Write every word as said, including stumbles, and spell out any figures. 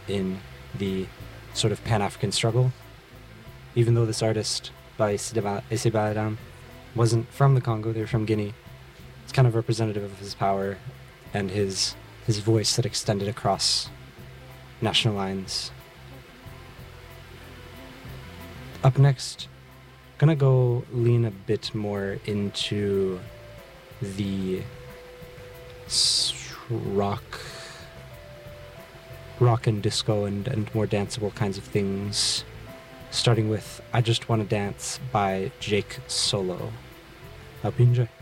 in the sort of Pan-African struggle. Even though this artist, by Issei Balaam, wasn't from the Congo, they were from Guinea, it's kind of representative of his power and his his voice that extended across national lines. Up next, gonna go lean a bit more into the rock rock and disco and, and more danceable kinds of things, starting with I Just Wanna Dance by Jake Solo. Hope you enjoy.